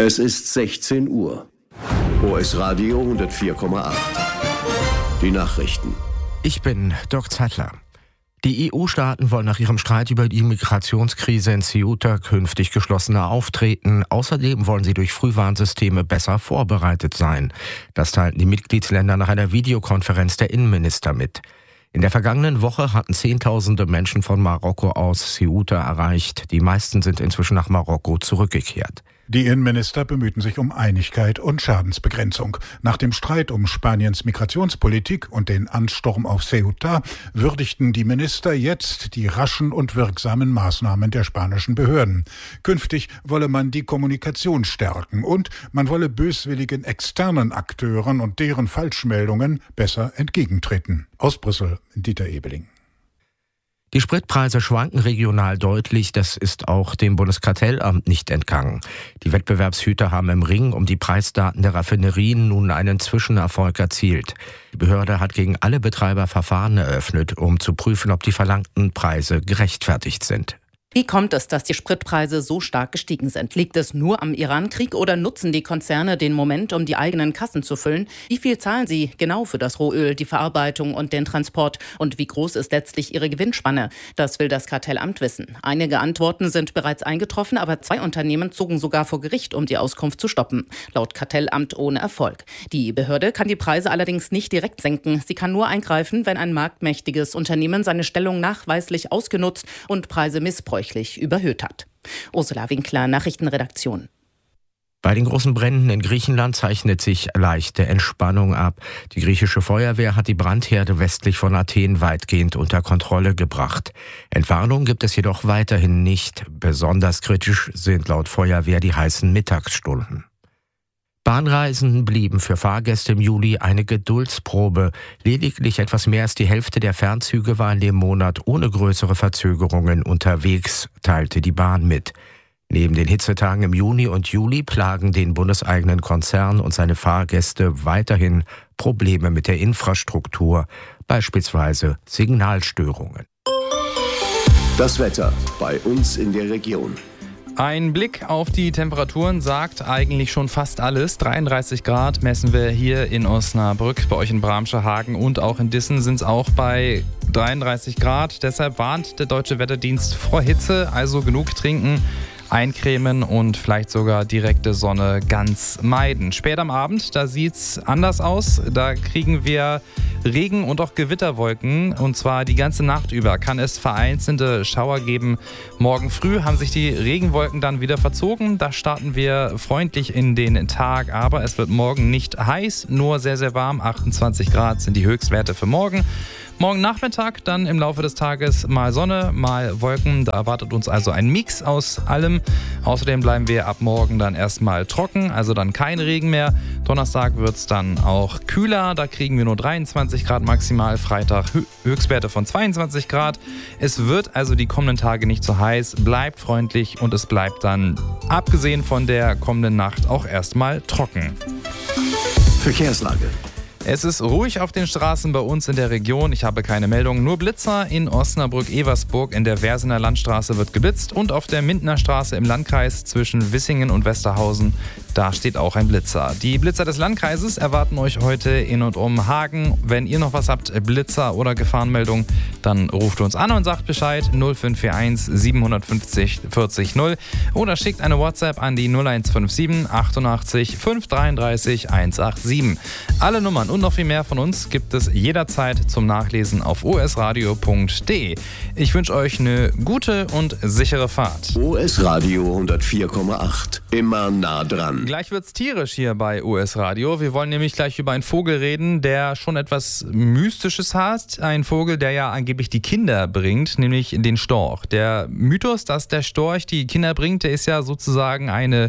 Es ist 16 Uhr. OS Radio 104,8. Die Nachrichten. Ich bin Dirk Zeitler. Die EU-Staaten wollen nach ihrem Streit über die Migrationskrise in Ceuta künftig geschlossener auftreten. Außerdem wollen sie durch Frühwarnsysteme besser vorbereitet sein. Das teilten die Mitgliedsländer nach einer Videokonferenz der Innenminister mit. In der vergangenen Woche hatten Zehntausende Menschen von Marokko aus Ceuta erreicht. Die meisten sind inzwischen nach Marokko zurückgekehrt. Die Innenminister bemühten sich um Einigkeit und Schadensbegrenzung. Nach dem Streit um Spaniens Migrationspolitik und den Ansturm auf Ceuta würdigten die Minister jetzt die raschen und wirksamen Maßnahmen der spanischen Behörden. Künftig wolle man die Kommunikation stärken und man wolle böswilligen externen Akteuren und deren Falschmeldungen besser entgegentreten. Aus Brüssel, Dieter Ebeling. Die Spritpreise schwanken regional deutlich, das ist auch dem Bundeskartellamt nicht entgangen. Die Wettbewerbshüter haben im Ring um die Preisdaten der Raffinerien nun einen Zwischenerfolg erzielt. Die Behörde hat gegen alle Betreiber Verfahren eröffnet, um zu prüfen, ob die verlangten Preise gerechtfertigt sind. Wie kommt es, dass die Spritpreise so stark gestiegen sind? Liegt es nur am Irankrieg oder nutzen die Konzerne den Moment, um die eigenen Kassen zu füllen? Wie viel zahlen sie genau für das Rohöl, die Verarbeitung und den Transport? Und wie groß ist letztlich ihre Gewinnspanne? Das will das Kartellamt wissen. Einige Antworten sind bereits eingetroffen, aber 2 Unternehmen zogen sogar vor Gericht, um die Auskunft zu stoppen. Laut Kartellamt ohne Erfolg. Die Behörde kann die Preise allerdings nicht direkt senken. Sie kann nur eingreifen, wenn ein marktmächtiges Unternehmen seine Stellung nachweislich ausgenutzt und Preise missbräuchlich überhöht hat. Ursula Winkler, Nachrichtenredaktion. Bei den großen Bränden in Griechenland zeichnet sich leichte Entspannung ab. Die griechische Feuerwehr hat die Brandherde westlich von Athen weitgehend unter Kontrolle gebracht. Entwarnung gibt es jedoch weiterhin nicht. Besonders kritisch sind laut Feuerwehr die heißen Mittagsstunden. Bahnreisen blieben für Fahrgäste im Juli eine Geduldsprobe. Lediglich etwas mehr als die Hälfte der Fernzüge war in dem Monat ohne größere Verzögerungen unterwegs, teilte die Bahn mit. Neben den Hitzetagen im Juni und Juli plagen den bundeseigenen Konzern und seine Fahrgäste weiterhin Probleme mit der Infrastruktur, beispielsweise Signalstörungen. Das Wetter bei uns in der Region. Ein Blick auf die Temperaturen sagt eigentlich schon fast alles. 33 Grad messen wir hier in Osnabrück, bei euch in Bramsche-Hagen und auch in Dissen sind es auch bei 33 Grad. Deshalb warnt der Deutsche Wetterdienst vor Hitze, also genug trinken, eincremen und vielleicht sogar direkte Sonne ganz meiden. Spät am Abend, da sieht's anders aus. Da kriegen wir Regen und auch Gewitterwolken und zwar die ganze Nacht über kann es vereinzelte Schauer geben. Morgen früh haben sich die Regenwolken dann wieder verzogen. Da starten wir freundlich in den Tag, aber es wird morgen nicht heiß, nur sehr, sehr warm. 28 Grad sind die Höchstwerte für morgen. Morgen Nachmittag dann im Laufe des Tages mal Sonne, mal Wolken. Da erwartet uns also ein Mix aus allem. Außerdem bleiben wir ab morgen dann erstmal trocken, also dann kein Regen mehr. Donnerstag wird es dann auch kühler. Da kriegen wir nur 23 Grad maximal. Freitag Höchstwerte von 22 Grad. Es wird also die kommenden Tage nicht so heiß. Bleibt freundlich und es bleibt dann, abgesehen von der kommenden Nacht, auch erstmal trocken. Verkehrslage. Es ist ruhig auf den Straßen bei uns in der Region. Ich habe keine Meldung. Nur Blitzer in Osnabrück-Eversburg. In der Versener Landstraße wird geblitzt und auf der Mindener Straße im Landkreis zwischen Wissingen und Westerhausen. Da steht auch ein Blitzer. Die Blitzer des Landkreises erwarten euch heute in und um Hagen. Wenn ihr noch was habt, Blitzer oder Gefahrenmeldung, dann ruft uns an und sagt Bescheid 0541 750 40 0 oder schickt eine WhatsApp an die 0157 88 533 187. Alle Nummern und noch viel mehr von uns gibt es jederzeit zum Nachlesen auf osradio.de. Ich wünsche euch eine gute und sichere Fahrt. OS Radio 104,8. Immer nah dran. Gleich wird's tierisch hier bei OS Radio. Wir wollen nämlich gleich über einen Vogel reden, der schon etwas Mystisches hat. Ein Vogel, der ja angeblich die Kinder bringt, nämlich den Storch. Der Mythos, dass der Storch die Kinder bringt, der ist ja sozusagen eine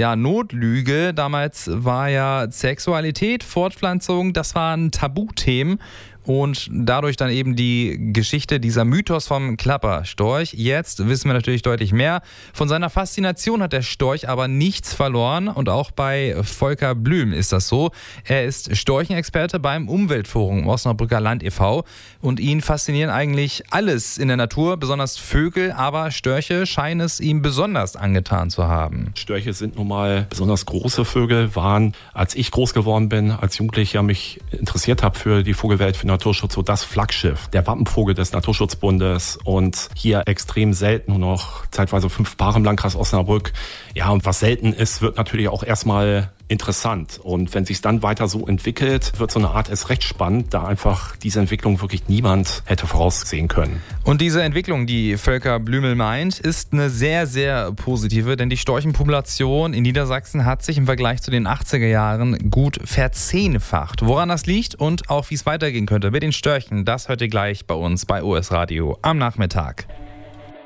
Notlüge. Damals war ja Sexualität, Fortpflanzung, das waren Tabuthemen. und dadurch dann eben die Geschichte, dieser Mythos vom Klapperstorch. Jetzt wissen wir natürlich deutlich mehr. Von seiner Faszination hat der Storch aber nichts verloren und auch bei Volker Blüm ist das so. Er ist Storchenexperte beim Umweltforum Osnabrücker Land e.V. und ihn faszinieren eigentlich alles in der Natur, besonders Vögel, aber Störche scheinen es ihm besonders angetan zu haben. Störche sind nun mal besonders große Vögel, waren, als ich groß geworden bin, als Jugendlicher mich interessiert habe für die Vogelwelt, für Naturschutz, so das Flaggschiff, der Wappenvogel des Naturschutzbundes und hier extrem selten, nur noch zeitweise 5 Paare im Landkreis Osnabrück. Ja, und was selten ist, wird natürlich auch erstmal interessant. Und wenn sich dann weiter so entwickelt, wird so eine Art erst recht spannend, da einfach diese Entwicklung wirklich niemand hätte voraussehen können. Und diese Entwicklung, die Volker Blümel meint, ist eine sehr, sehr positive, denn die Storchenpopulation in Niedersachsen hat sich im Vergleich zu den 80er Jahren gut verzehnfacht. Woran das liegt und auch wie es weitergehen könnte mit den Störchen, das hört ihr gleich bei uns bei OS Radio am Nachmittag.